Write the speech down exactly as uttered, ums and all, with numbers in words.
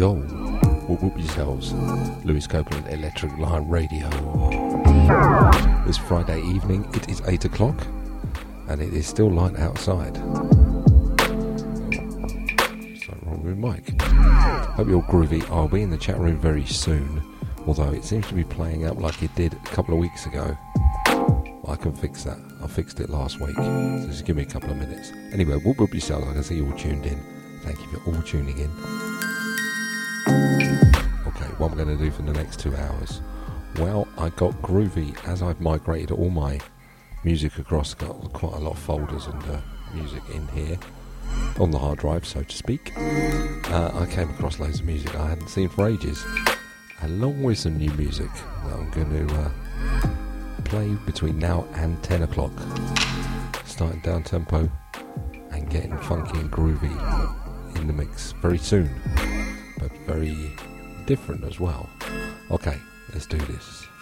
Yo, whoop whoop yourselves. Lewis Copeland, Electric Lion Radio. It's Friday evening, it is eight o'clock, and it is still light outside. Something wrong with Mike. Hope you're groovy. I'll be in the chat room very soon, although it seems to be playing up like it did a couple of weeks ago. I can fix that. I fixed it last week, so just give me a couple of minutes. Anyway, whoop whoop yourselves. I can see you all tuned in. Thank you for all tuning in. Okay, what I'm going to do for the next two hours? Well, I got groovy as I've migrated all my music across. Got quite a lot of folders and uh, music in here on the hard drive, so to speak. Uh, I came across loads of music I hadn't seen for ages, along with some new music that I'm going to uh, play between now and ten o'clock. Starting down tempo and getting funky and groovy in the mix very soon, but very different as well. Okay, let's do this.